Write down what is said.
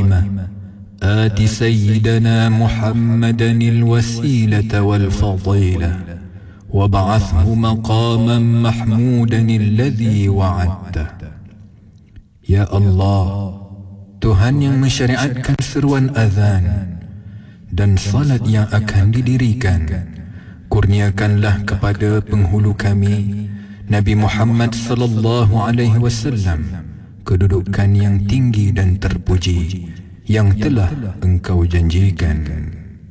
القائمة آت سيدنا محمدا الوسيلة والفضيلة وابعثه مقاما محمودا الذي وعدته. Ya Allah, Tuhan yang mensyariatkan seruan azan dan salat yang akan didirikan, kurniakanlah kepada penghulu kami Nabi Muhammad sallallahu alaihi wasallam kedudukan yang tinggi dan terpuji yang telah Engkau janjikan.